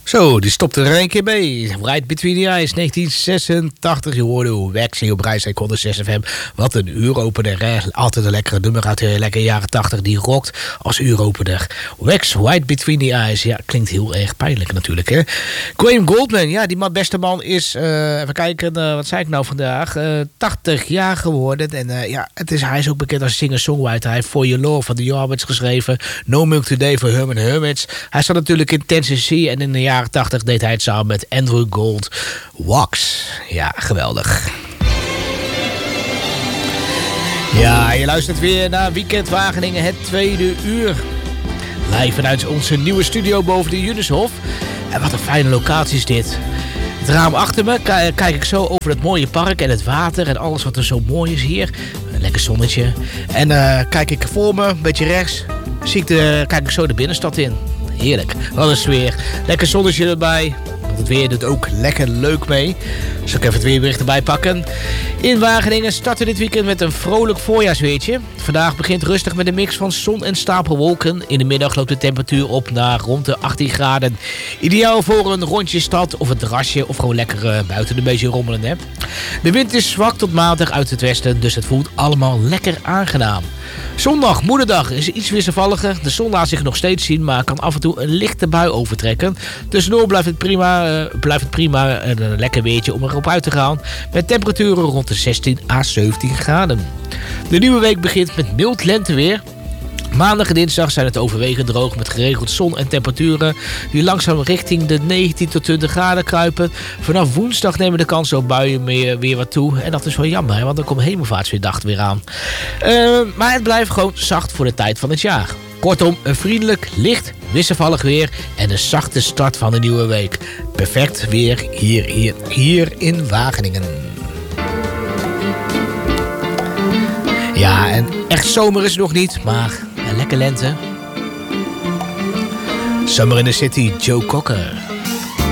Zo, die stopte er een keer mee. Right Between the Eyes, 1986. Je hoorde Wax hier op Reis 6 FM. Wat een uuropener, hè? Altijd een lekkere nummer uit de lekkere jaren 80. Die rockt als uuropener. Wax, Right Between the Eyes. Ja, klinkt heel erg pijnlijk natuurlijk, hè? Graham Goldman, ja, die beste man is, even kijken, wat zei ik nou vandaag? 80 jaar geworden. En ja, hij is ook bekend als singer-songwriter. Hij heeft For Your Love van de Yardbirds geschreven. No Milk Today voor Herman Hermits. Hij zat natuurlijk in Tennessee en in de jaren 80 deed hij het samen met Andrew Gold. Wax. Ja, geweldig. Ja, je luistert weer naar Weekend Wageningen, het tweede uur. Live vanuit onze nieuwe studio boven de Junushof. En wat een fijne locatie is dit. Het raam achter me kijk ik zo over het mooie park en het water en alles wat er zo mooi is hier. Een lekker zonnetje. En kijk ik voor me, een beetje rechts, kijk ik zo de binnenstad in. Heerlijk. Wat een sfeer. Lekker zonnetje erbij. Want het weer doet ook lekker leuk mee. Zal ik even het weerbericht erbij pakken. In Wageningen starten dit weekend met een vrolijk voorjaarsweertje. Vandaag begint rustig met een mix van zon en stapelwolken. In de middag loopt de temperatuur op naar rond de 18 graden. Ideaal voor een rondje stad of een terrasje of gewoon lekker buiten een beetje rommelen. Hè? De wind is zwak tot matig uit het westen, dus het voelt allemaal lekker aangenaam. Zondag, moederdag, is iets wisselvalliger. De zon laat zich nog steeds zien, maar kan af en toe een lichte bui overtrekken. Tussendoor blijft het prima en een lekker weertje om erop uit te gaan. Met temperaturen rond de 16 à 17 graden. De nieuwe week begint met mild lenteweer. Maandag en dinsdag zijn het overwegend droog met geregeld zon en temperaturen die langzaam richting de 19 tot 20 graden kruipen. Vanaf woensdag nemen de kansen op buien weer wat toe. En dat is wel jammer, hè, want dan komt Hemelvaartsdag weer aan. Maar het blijft gewoon zacht voor de tijd van het jaar. Kortom, een vriendelijk, licht, wisselvallig weer en een zachte start van de nieuwe week. Perfect weer hier in Wageningen. Ja, en echt zomer is het nog niet, maar een lekker lente. Summer in the City, Joe Cocker.